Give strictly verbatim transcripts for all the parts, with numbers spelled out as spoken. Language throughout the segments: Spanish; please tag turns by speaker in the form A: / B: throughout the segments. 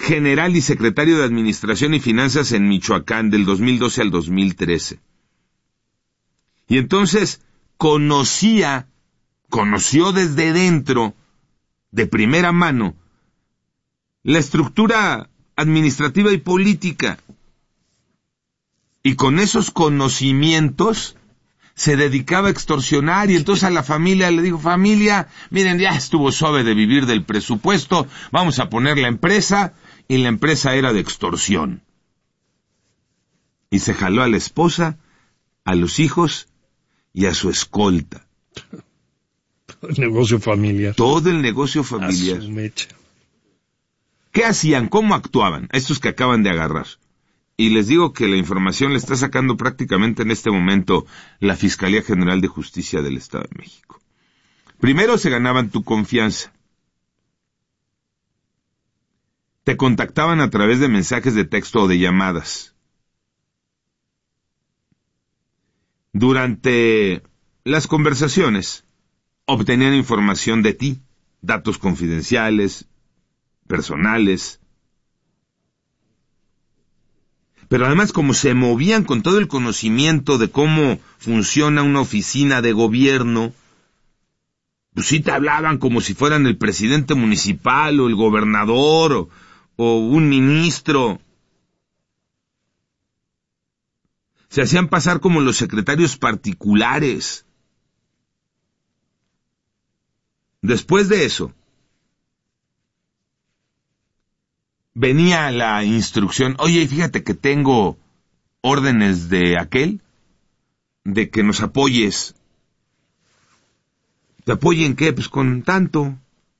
A: general y secretario de Administración y Finanzas en Michoacán del dos mil doce al dos mil trece. Y entonces conocía, conoció desde dentro, de primera mano, la estructura administrativa y política. Y con esos conocimientos se dedicaba a extorsionar, y entonces a la familia le dijo: familia, miren, ya estuvo suave de vivir del presupuesto, vamos a poner la empresa, y la empresa era de extorsión. Y se jaló a la esposa, a los hijos y a su escolta.
B: Todo el negocio familiar.
A: Todo el negocio familiar.
B: A su mecha.
A: ¿Qué hacían? ¿Cómo actuaban? Estos que acaban de agarrar. Y les digo que la información la está sacando prácticamente en este momento la Fiscalía General de Justicia del Estado de México. Primero se ganaban tu confianza. Te contactaban a través de mensajes de texto o de llamadas. Durante las conversaciones obtenían información de ti, datos confidenciales, personales. Pero además, como se movían con todo el conocimiento de cómo funciona una oficina de gobierno, pues sí te hablaban como si fueran el presidente municipal o el gobernador o, o un ministro. Se hacían pasar como los secretarios particulares. Después de eso, venía la instrucción: oye, fíjate que tengo órdenes de aquel, de que nos apoyes. ¿Te apoyen qué? Pues con tanto.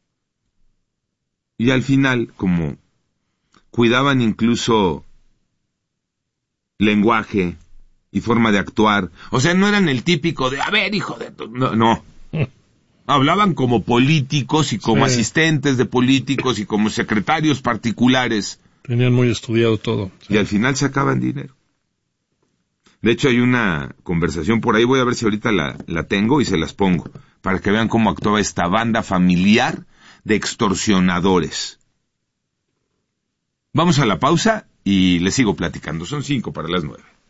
A: Y al final, como cuidaban incluso lenguaje y forma de actuar, o sea, no eran el típico de, a ver, hijo de... tu... No, no. Hablaban como políticos y como sí. asistentes de políticos y como secretarios particulares.
B: Tenían muy estudiado todo. Sí.
A: Y al final sacaban dinero. De hecho, hay una conversación por ahí, voy a ver si ahorita la, la tengo y se las pongo, para que vean cómo actuaba esta banda familiar de extorsionadores. Vamos a la pausa y les sigo platicando. Son cinco para las nueve.